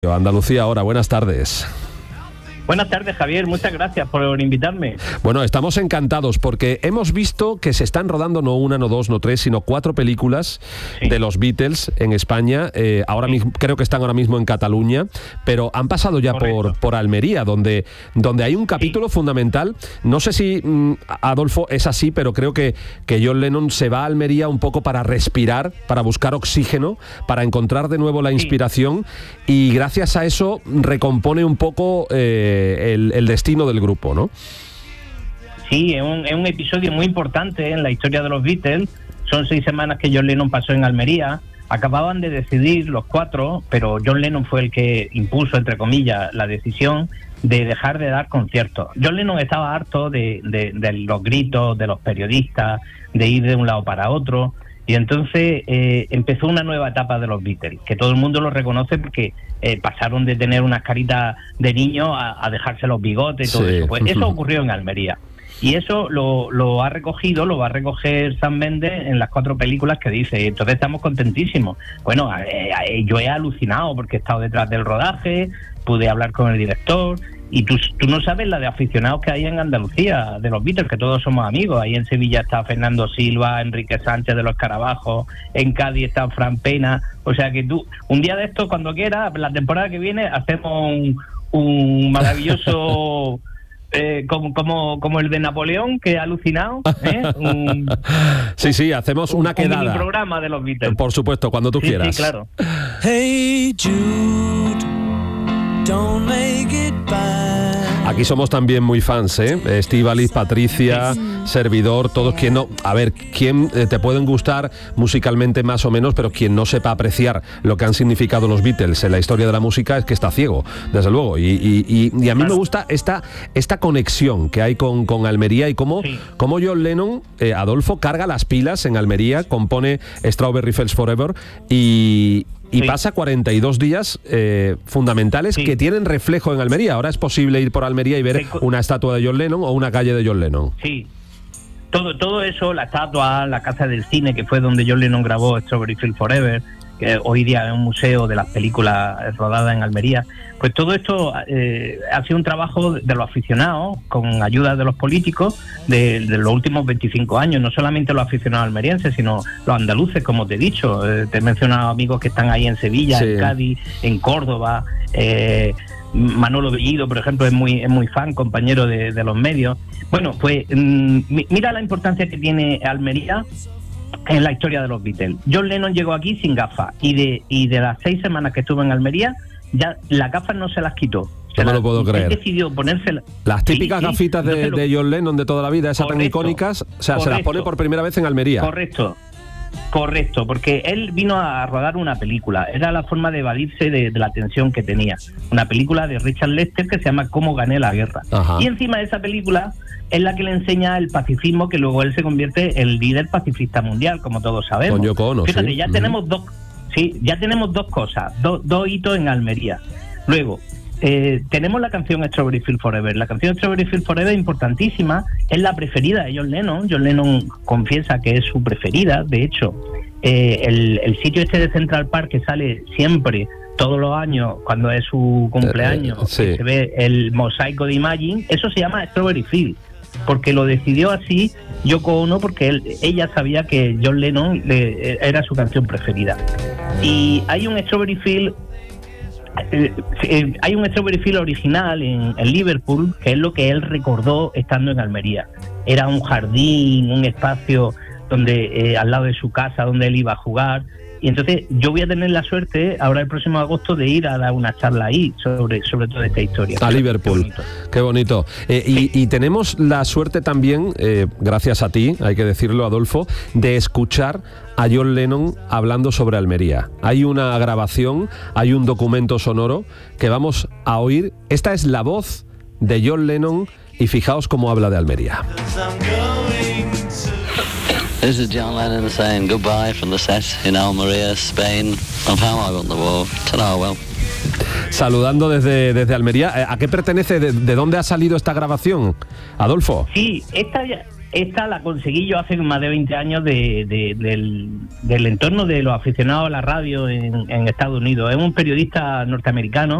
Andalucía ahora, buenas tardes. Buenas tardes, Javier, muchas gracias por invitarme. Bueno, estamos encantados porque hemos visto que se están rodando no una, no dos, no tres, sino 4 películas de los Beatles en España. Ahora mismo, creo que están ahora mismo en Cataluña, pero han pasado ya por Almería, donde hay un capítulo fundamental. No sé si, Adolfo, es así, pero creo que John Lennon se va a Almería un poco para respirar, para buscar oxígeno, para encontrar de nuevo la inspiración y gracias a eso recompone un poco el destino del grupo, ¿no? Sí, es un episodio muy importante en la historia de los Beatles. Son 6 semanas que John Lennon pasó en Almería. Acababan de decidir los 4, pero John Lennon fue el que impuso, entre comillas, la decisión de dejar de dar conciertos. John Lennon estaba harto de los gritos de los periodistas, de ir de un lado para otro, y entonces empezó una nueva etapa de los Beatles, que todo el mundo lo reconoce porque pasaron de tener unas caritas de niños a dejarse los bigotes y todo eso. Pues eso ocurrió en Almería. Y eso lo va a recoger Sam Mendes en las 4 películas que dice. Entonces estamos contentísimos. Bueno, yo he alucinado porque he estado detrás del rodaje, pude hablar con el director. Y tú no sabes la de aficionados que hay en Andalucía, de los Beatles, que todos somos amigos. Ahí en Sevilla está Fernando Silva, Enrique Sánchez de los Escarabajos, en Cádiz está Fran Pena. O sea que tú, un día de esto, cuando quieras, la temporada que viene, hacemos un maravilloso... como el de Napoleón, que ha alucinado, Sí, hacemos una quedada. Un programa de los Beatles. Por supuesto, cuando tú quieras. Sí, claro. Hey Jude, don't make it bad. Aquí somos también muy fans, Estíbaliz, Patricia, servidor, todos quien no... A ver, quien te pueden gustar musicalmente más o menos, pero quien no sepa apreciar lo que han significado los Beatles en la historia de la música es que está ciego, desde luego. Y a mí me gusta esta conexión que hay con Almería y cómo John Lennon, Adolfo, carga las pilas en Almería, compone Strawberry Fields Forever y pasa 42 días fundamentales que tienen reflejo en Almería. Ahora es posible ir por Almería y ver una estatua de John Lennon o una calle de John Lennon. Sí, todo eso, la estatua, la casa del cine, que fue donde John Lennon grabó Strawberry Fields Forever, que hoy día es un museo de las películas rodadas en Almería. Pues todo esto ha sido un trabajo de los aficionados, con ayuda de los políticos, de los últimos 25 años. No solamente los aficionados almerienses, sino los andaluces, como te he dicho. Te he mencionado amigos que están ahí en Sevilla, en Cádiz, en Córdoba. Manolo Bellido, por ejemplo, es muy fan, compañero de los medios. Bueno, pues mira la importancia que tiene Almería en la historia de los Beatles. John Lennon llegó aquí sin gafas y de las 6 semanas que estuvo en Almería, ya las gafas no se las quitó. No me lo puedo creer. Él decidió ponerse las típicas gafitas de John Lennon de toda la vida, esas tan icónicas, o sea, se las pone por primera vez en Almería. Correcto, porque él vino a rodar una película. Era la forma de evadirse de la tensión que tenía. Una película de Richard Lester que se llama Cómo gané la guerra. Ajá. Y encima de esa película es la que le enseña el pacifismo, que luego él se convierte en el líder pacifista mundial, como todos sabemos. Con Yoko Ono, fíjate, ya tenemos dos cosas, dos hitos en Almería. Luego, tenemos la canción Strawberry Fields Forever. La canción Strawberry Fields Forever es importantísima, es la preferida de John Lennon. John Lennon confiesa que es su preferida. De hecho, el sitio este de Central Park que sale siempre, todos los años, cuando es su cumpleaños, que se ve el mosaico de Imagine, eso se llama Strawberry Fields, porque lo decidió así Yoko Ono, porque ella sabía que John Lennon era su canción preferida. Y hay un Strawberry Fields original en Liverpool, que es lo que él recordó estando en Almería. Era un jardín, un espacio donde al lado de su casa, donde él iba a jugar. Y entonces yo voy a tener la suerte ahora el próximo agosto de ir a dar una charla ahí sobre toda esta historia. A Liverpool, qué bonito. Y tenemos la suerte también, gracias a ti, hay que decirlo, Adolfo, de escuchar a John Lennon hablando sobre Almería. Hay una grabación, hay un documento sonoro que vamos a oír. Esta es la voz de John Lennon y fijaos cómo habla de Almería. This is John Lennon saying goodbye from the set in Almería, Spain, of how I won the war. Ta-ra, well. Saludando desde Almería. ¿A qué pertenece? ¿De dónde ha salido esta grabación, Adolfo? Sí, Esta la conseguí yo hace más de 20 años del entorno de los aficionados a la radio en Estados Unidos. Es un periodista norteamericano